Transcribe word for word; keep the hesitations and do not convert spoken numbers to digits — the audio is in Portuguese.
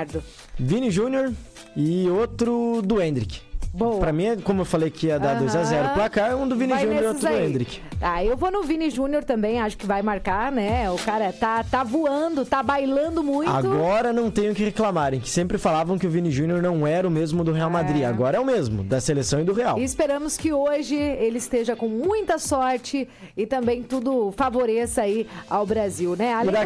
Leonardo? Vini Júnior e outro do Endrick. Boa. Pra mim, como eu falei que ia dar Aham. dois a zero placar, um do Vini Vai Júnior e nesses outro do aí. Endrick. Ah, eu vou no Vini Júnior também, acho que vai marcar, né? O cara tá, tá voando, tá bailando muito. Agora não tenho o que reclamarem, que sempre falavam que o Vini Júnior não era o mesmo do Real Madrid. É. Agora é o mesmo, da seleção e do Real. E esperamos que hoje ele esteja com muita sorte e também tudo favoreça aí ao Brasil, né? Além